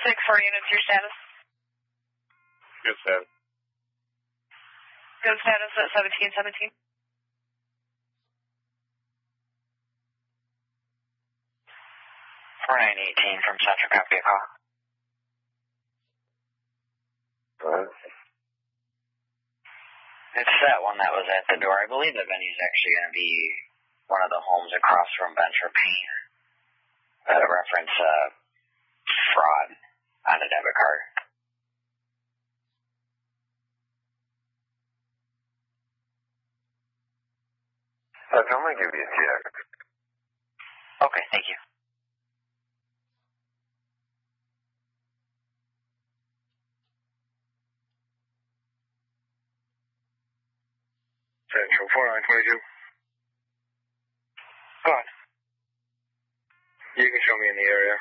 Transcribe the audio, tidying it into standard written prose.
6-4 units, your status? Good status. Good status at 1717. 4918 from Central, copy a call. What? It's that one that was at the door. I believe the venue's actually going to be one of the homes across from Venture Paint. Reference fraud on a debit card. I'm going to give you a check. Okay, thank you. Central 4922. Go on. You can show me in the area.